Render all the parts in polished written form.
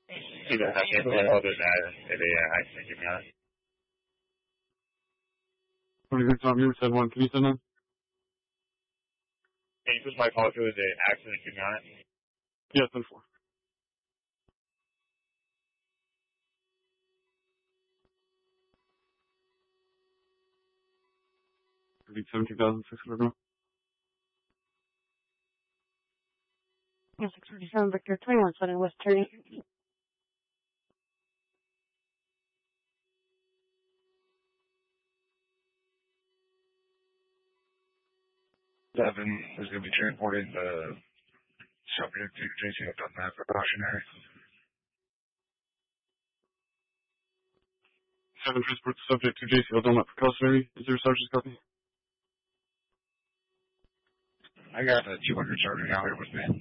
Sí, ¿verdad? Que eso es otro accident Juniata. 26 on you said 1. Can you send them? Can you push my call through the accident Juniata? Yes, 10-4. Read 17,600 now. Yeah, 647 Victor 21 Southern West Turning. 7 is going to be transported subject to JC up on that precautionary. 7 transport subject to JCL Donut precautionary. Is there a sergeant's copy? I got a 200 sergeant out here with me.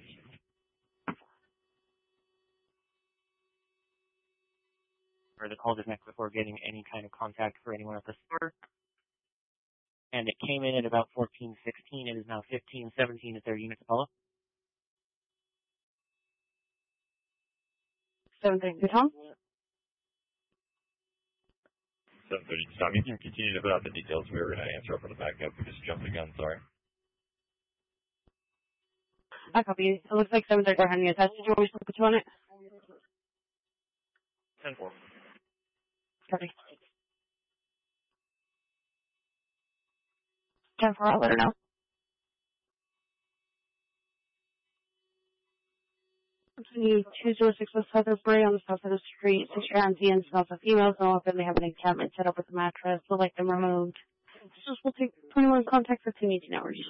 Or the call disconnect before getting any kind of contact for anyone at the store. And it came in at about 14:16. It is now 15:17 at their unit to follow. 730 Tom? 730 Tom, you can continue to put out the details. We were going to answer up for the backup. We just jumped the gun, sorry. I copy. It looks like 730 are handing a test. Did you want me to put you on it? 10-4. Copy. 10-4, I'll let her know. The 206 West Southern Bray on the south side of the street. 6 transient smells of females. No one they have an encampment set up with a mattress. We'll like them removed. Just we'll take 21 contact 15, 18 hours.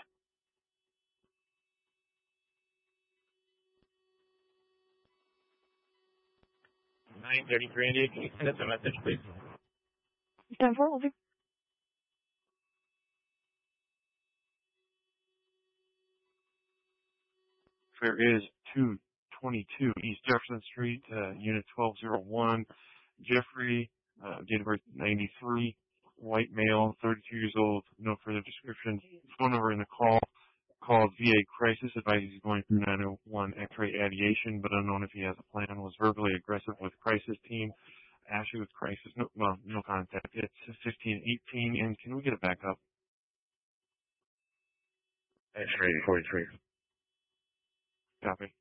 9:30 Brandy, can you send us a message, please? 10-4, we'll do. Fare is 222 East Jefferson Street, Unit 1201. Jeffrey, date of birth 93, white male, 32 years old, no further description. Phone number in the call. Called VA Crisis, advised he's going through 901 X-ray aviation, but unknown if he has a plan. Was verbally aggressive with Crisis team. Ashley with Crisis, no contact. It's 1518, and can we get it back up? X-ray 43. Copy.